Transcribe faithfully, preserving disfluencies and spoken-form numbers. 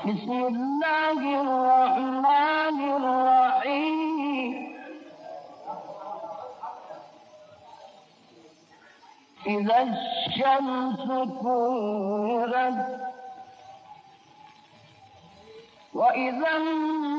بسم الله الرحمن الرحيم إذا الشمس كورت وإذا